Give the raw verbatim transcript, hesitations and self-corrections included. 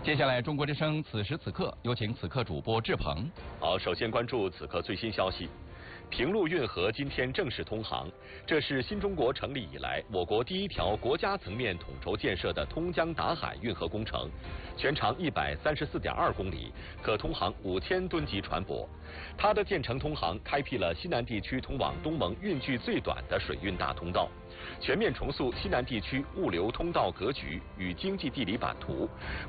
接下来，中国之声此时此刻有请此刻主播志鹏。 好，首先关注此刻最新消息。平陆运河今天正式通航，这是新中国成立以来我国第一条国家层面统筹建设的通江达海运河工程，全长一百三十四点二公里，可通航五千吨级船舶。它的建成通航，开辟了西南地区通往东盟运距最短的水运大通道，全面重塑西南地区物流通道格局与经济地理版图，